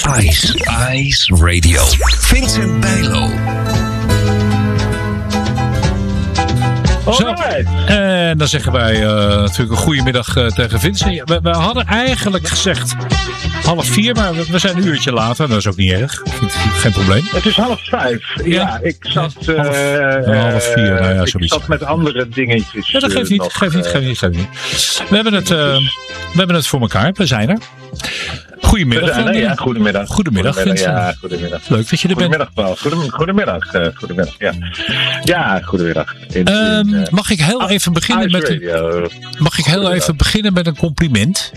Ice Radio. Vincent Bijlo. Zo, en dan zeggen wij natuurlijk een goedemiddag tegen Vincent. We hadden eigenlijk gezegd 3:30, maar we zijn een uurtje later. Dat is ook niet erg. Geen probleem. Het is 4:30. Ja, ik zat... 3:30, nou ja, ik zat met andere dingetjes. Ja, dat geeft niet. We hebben het voor elkaar. We zijn er. Goedemiddag. Goedemiddag. Goedemiddag, Vincent. Ja, goedemiddag. Leuk dat je er bent. Goedemiddag, Paul. Goedemiddag. Ja. Ja, goedemiddag. Mag ik heel even beginnen met een compliment?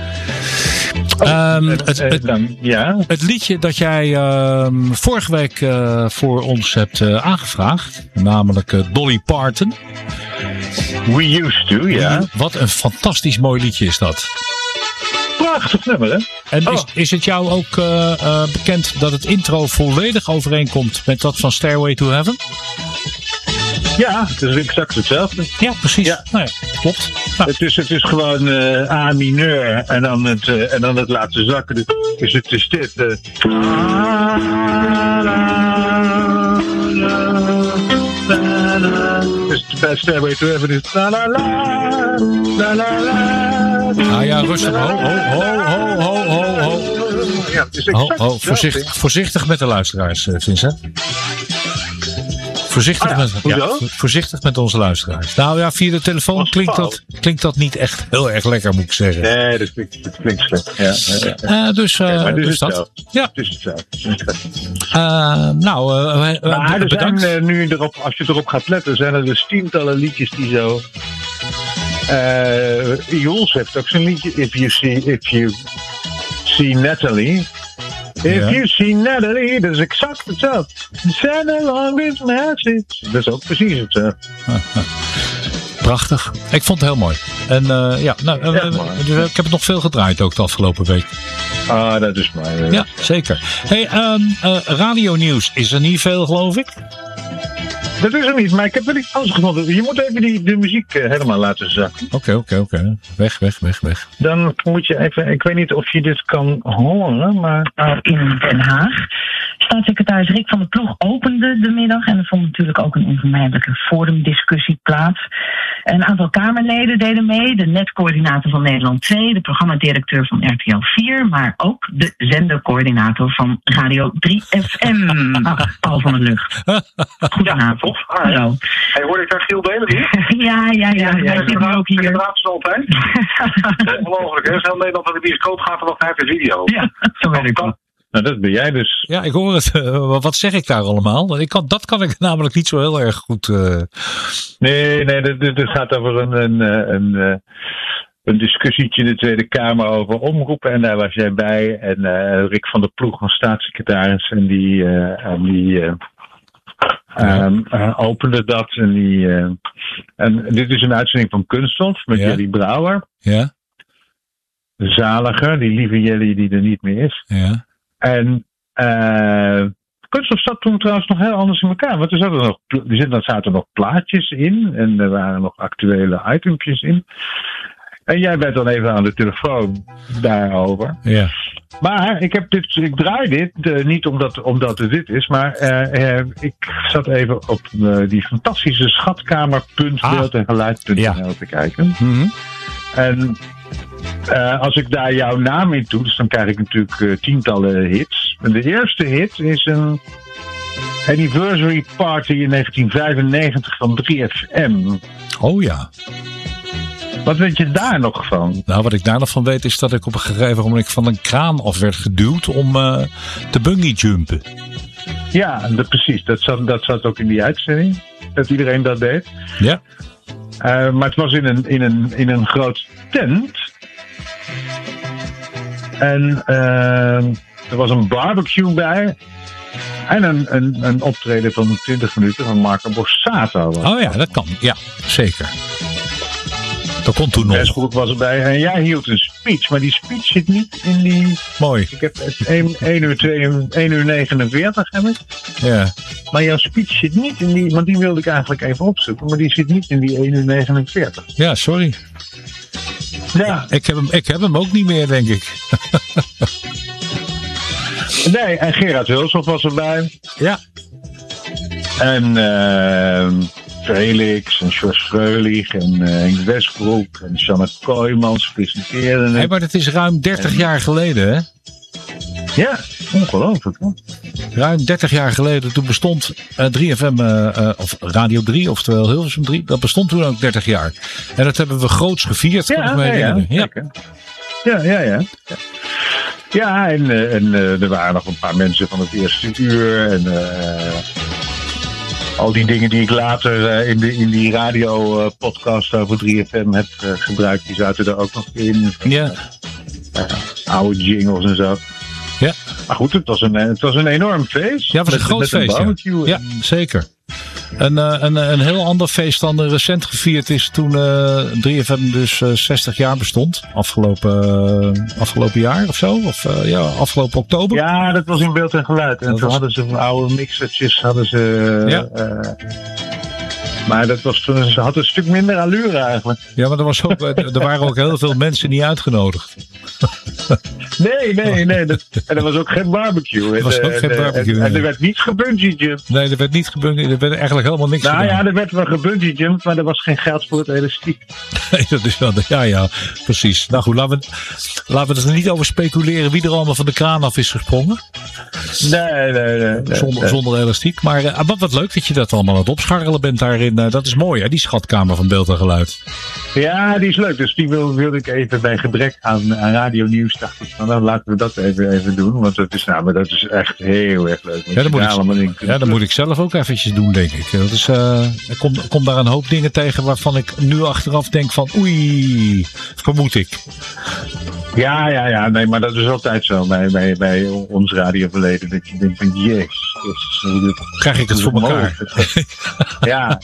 Het liedje dat jij vorige week voor ons hebt aangevraagd, namelijk Dolly Parton. We Used To, ja. Wat een fantastisch mooi liedje is dat. Prachtig nummer, hè? En is het jou ook bekend dat het intro volledig overeenkomt met dat van Stairway to Heaven? Ja, het is exact hetzelfde. Ja, precies. Ja. Nou ja, klopt. Nou. Het is gewoon A mineur en dan het laten zakken. Dus het is dit. Dus bij Stairway to Heaven is la la la la la la. Ah ja, rustig. Ho. Ja, het is exact Voorzichtig met de luisteraars, Vincent. Voorzichtig met onze luisteraars. Nou ja, via de telefoon klinkt dat niet echt heel erg lekker, moet ik zeggen. Nee, dat klinkt slecht. Ja. Dus dat. Ja. Dus het bedankt. Nu erop, als je erop gaat letten, zijn er dus tientallen liedjes die zo... Jules heeft ook zo'n liedje. If you see Natalie... If you see Natalie, dat is exact hetzelfde. Send along this message. Dat is ook precies hetzelfde. Prachtig. Ik vond het heel mooi. En ik heb het nog veel gedraaid ook de afgelopen week. Ah, dat is mooi. Ja, zeker. Hey, radionieuws is er niet veel, geloof ik? Dat is er niet, maar ik heb wel iets anders gevonden. Je moet even de muziek helemaal laten zakken. Oké. Weg. Dan moet je even... Ik weet niet of je dit kan horen, maar... In Den Haag. Staatssecretaris Rick van der Ploeg opende de middag. En er vond natuurlijk ook een onvermijdelijke forumdiscussie plaats. Een aantal Kamerleden deden mee. De netcoördinator van Nederland 2. De programmadirecteur van RTL 4. Maar ook de zendercoördinator van Radio 3FM. Paul van der Lucht. Goedenavond. Hallo. Hey, hoorde ik daar Giel Belen hier? Ja. Hij zit nu ook hier. De laatste altijd. Ongelooflijk, hè? Heel Nederland naar de bioscoop gaat er nog naar de video. Ja, zo werkt het. Nou, dat ben jij dus. Ja, ik hoor het. Wat zeg ik daar allemaal? Dat kan ik namelijk niet zo heel erg goed... Nee, dit gaat over een discussietje in de Tweede Kamer over omroepen. En daar was jij bij. En Rick van der Ploeg was staatssecretaris. En die opende dat. En dit is een uitzending van Kunststof met Jelly Brouwer. Ja. De zaliger, die lieve Jelly die er niet meer is. Ja. En Kunststof zat toen trouwens nog heel anders in elkaar. Want er zaten nog plaatjes in. En er waren nog actuele itempjes in. En jij bent dan even aan de telefoon daarover. Ja. Maar ik draai dit, niet omdat het dit is, maar ik zat even op die fantastische schatkamer.beeld en geluid.nl te kijken. Mm-hmm. En als ik daar jouw naam in doe, dus dan krijg ik natuurlijk tientallen hits. En de eerste hit is een anniversary party in 1995 van 3FM. Oh ja. Wat weet je daar nog van? Nou, wat ik daar nog van weet is dat ik op een gegeven moment van een kraan af werd geduwd om te bungee jumpen. Ja, precies. Dat zat ook in die uitzending. Dat iedereen dat deed. Ja. Maar het was in een groot tent. En er was een barbecue bij. En een optreden van 20 minuten van Marco Borsato. Oh ja, dat kan. Ja, zeker. Dat kon toen nog. Westbroek was erbij en jij hield een speech, maar die speech zit niet in die... Mooi. Ik heb het 1 uur 49 heb ik. Ja. Maar jouw speech zit niet in die, want die wilde ik eigenlijk even opzoeken, maar die zit niet in die 1 uur 49. Ja, sorry. Ja. Ik heb hem ook niet meer, denk ik. Nee, en Gerard Hulshoff was erbij. Ja. En Felix en George Freulich en Henk Westbroek en Sanne Kooijmans presenteerden het. Hey, maar dat is ruim 30 jaar geleden, hè? Ja, ongelooflijk. Hè? Ruim 30 jaar geleden, toen bestond 3FM, of Radio 3, oftewel Hilversum 3, dat bestond toen ook 30 jaar. En dat hebben we groots gevierd. Ja. Ja, en er waren nog een paar mensen van het eerste uur. En al die dingen die ik later in die radio-podcast over 3FM heb gebruikt, die zaten er ook nog in. Ja. Oude jingles en zo. Ja. Maar goed, het was een enorm feest. Ja, het was een groot feest. Ja, zeker. Een heel ander feest dan er recent gevierd is toen 3FM dus 60 jaar bestond. Afgelopen jaar of zo? Of afgelopen oktober? Ja, dat was in beeld en geluid. En toen hadden ze oude mixertjes. Maar dat was toen, ze had een stuk minder allure eigenlijk. Ja, maar er waren ook heel veel mensen niet uitgenodigd. Nee. En er was ook geen barbecue. En er werd niet gebungee-jumped. Nee, er werd niet gebungee. Er werd eigenlijk helemaal niks gedaan. Ja, er werd wel gebungee-jumped, maar er was geen geld voor het elastiek. Nee, dat is wel... Ja, precies. Nou goed, laten we er niet over speculeren wie er allemaal van de kraan af is gesprongen. Nee. Zonder elastiek. Maar wat leuk dat je dat allemaal aan het opscharrelen bent daarin. Dat is mooi, hè? Die schatkamer van beeld en geluid. Ja, die is leuk. Dus die wilde ik even bij gebrek aan radionieuws. Dacht ik, nou, laten we dat even doen. Want dat is echt heel erg leuk. Ja, dat moet ik zelf ook eventjes doen, denk ik. Dat is, er komt daar een hoop dingen tegen waarvan ik nu achteraf denk van oei, vermoed ik. Ja. Nee, maar dat is altijd zo bij ons radioverleden. Dat je denkt van jezus. Krijg ik het voor elkaar? Ja.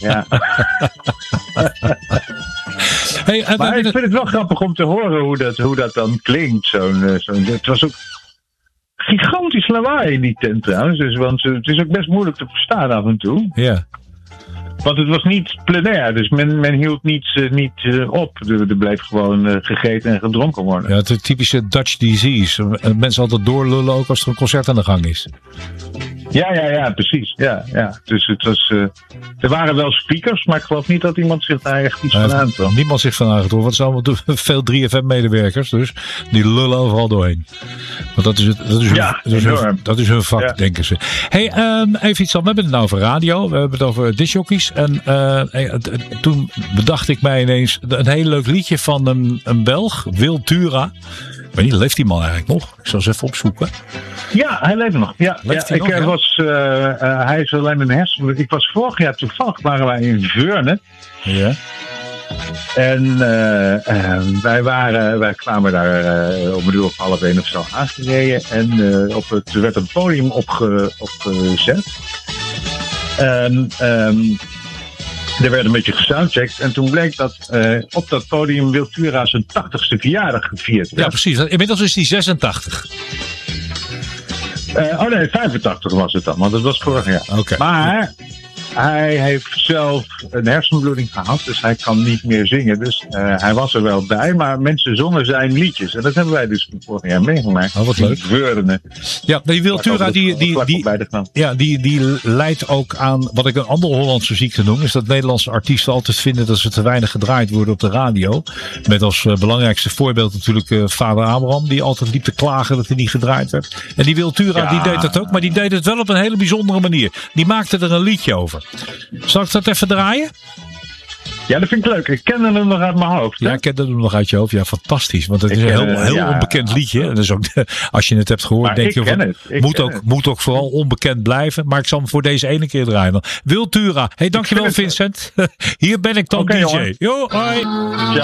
Hey, maar ik vind het wel grappig om te horen hoe dat dan klinkt. Het was ook gigantisch lawaai in die tent trouwens. Dus, want het is ook best moeilijk te verstaan af en toe. Ja. Want het was niet plenair, dus men hield niet op. Er bleef gewoon gegeten en gedronken worden. Ja, het typische Dutch disease. Mensen altijd doorlullen ook als er een concert aan de gang is. Ja, precies. Ja. Dus het was, er waren wel speakers, maar ik geloof niet dat iemand zich daar echt iets van aantrok. Niemand zich van aangetrokken, want het zijn allemaal veel 3FM-medewerkers, dus die lullen overal doorheen. Want dat is hun vak, denken ze. Hey, even iets anders. We hebben het nou over radio, we hebben het over discjockeys. En toen bedacht ik mij ineens een heel leuk liedje van een Belg, Wil Tura. Ik weet niet, leeft die man eigenlijk nog? Ik zal eens even opzoeken. Ja, hij leeft nog. Hij is alleen een hersen. Ik was vorig jaar toevallig, waren wij in Veurne. Ja. En wij kwamen daar om 1:30 of zo aangereden. En er werd een podium opgezet. Er werd een beetje gesoundcheckt. En toen bleek dat op dat podium Wil Tura zijn 80ste verjaardag gevierd werd. Ja, precies. Inmiddels is hij 86. 85 was het dan, want dat was vorig jaar. Okay. Maar hij heeft zelf een hersenbloeding gehad, dus hij kan niet meer zingen. Dus hij was er wel bij, maar mensen zongen zijn liedjes. En dat hebben wij dus vorig jaar meegemaakt. Oh, wat leuk. Veurne. Ja, die Wil Tura, die leidt ook aan wat ik een andere Hollandse ziekte noem. Is dat Nederlandse artiesten altijd vinden dat ze te weinig gedraaid worden op de radio. Met als belangrijkste voorbeeld natuurlijk vader Abraham, die altijd liep te klagen dat hij niet gedraaid werd. En die Wil Tura, die deed dat ook, maar die deed het wel op een hele bijzondere manier. Die maakte er een liedje over. Zal ik dat even draaien? Ja, dat vind ik leuk. Ik kende hem nog uit mijn hoofd. Hè? Ja, ik kende hem nog uit je hoofd. Ja, fantastisch. Want het is een heel onbekend liedje. Dus ook, als je het hebt gehoord, maar denk je moet ook vooral onbekend blijven. Maar ik zal hem voor deze ene keer draaien. Dan. Wil Tura. Hey, dankjewel Vincent. Hier ben ik dan, DJ. Jo, hoi.